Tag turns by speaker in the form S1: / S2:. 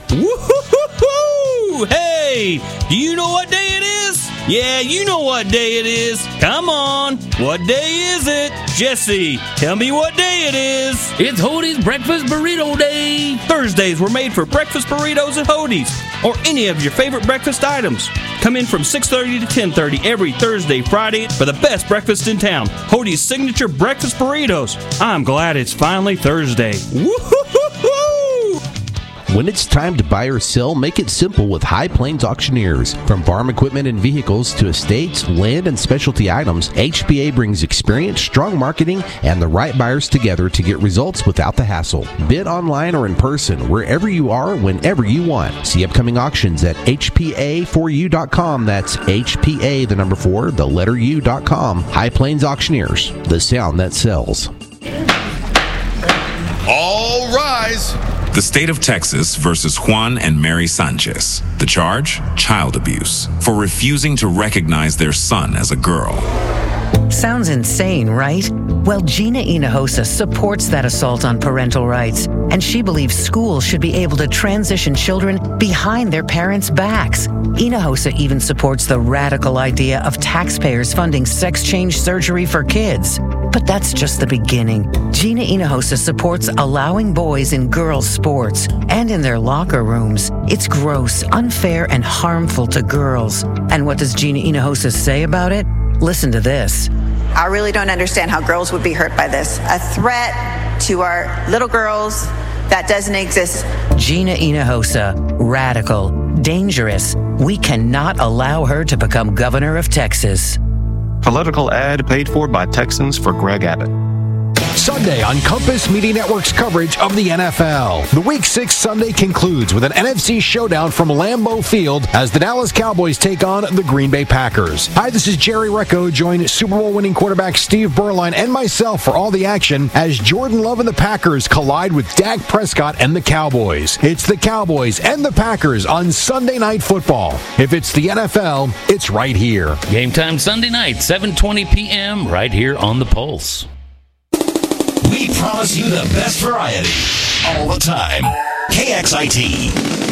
S1: Woo-hoo-hoo-hoo! Hey, do you know what day it is? Yeah, you know what day it is. Come on, what day is it? Jesse, tell me what day it is.
S2: It's Hody's Breakfast Burrito Day.
S1: Thursdays were made for breakfast burritos at Hody's, or any of your favorite breakfast items. Come in from 6:30 to 10:30 every Thursday, Friday for the best breakfast in town. Hody's signature breakfast burritos. I'm glad it's finally Thursday. Woo-hoo-hoo-hoo!
S3: When it's time to buy or sell, make it simple with High Plains Auctioneers. From farm equipment and vehicles to estates, land, and specialty items, HPA brings experience, strong marketing, and the right buyers together to get results without the hassle. Bid online or in person, wherever you are, whenever you want. See upcoming auctions at HPA4U.com. That's HPA, the number 4, the letter U.com. High Plains Auctioneers, the sound that sells.
S4: All rise.
S5: The state of Texas versus Juan and Mary Sanchez. The charge? Child abuse for refusing to recognize their son as a girl.
S6: Sounds insane, right? Well, Gina Hinojosa supports that assault on parental rights, and she believes schools should be able to transition children behind their parents' backs. Hinojosa even supports the radical idea of taxpayers funding sex change surgery for kids. But that's just the beginning. Gina Hinojosa supports allowing boys in girls' sports and in their locker rooms. It's gross, unfair, and harmful to girls. And what does Gina Hinojosa say about it? Listen to this.
S7: I really don't understand how girls would be hurt by this. A threat to our little girls that doesn't exist.
S6: Gina Hinojosa, radical, dangerous. We cannot allow her to become governor of Texas.
S8: Political ad paid for by Texans for Greg Abbott.
S9: Sunday on Compass Media Network's coverage of the NFL. The Week 6 Sunday concludes with an NFC showdown from Lambeau Field as the Dallas Cowboys take on the Green Bay Packers. Hi, this is Jerry Recco. Join Super Bowl winning quarterback Steve Berline and myself for all the action as Jordan Love and the Packers collide with Dak Prescott and the Cowboys. It's the Cowboys and the Packers on Sunday Night Football. If it's the NFL, it's right here.
S2: Game time Sunday night, 7:20 p.m. right here on The Pulse.
S10: We promise you the best variety all the time. KXIT.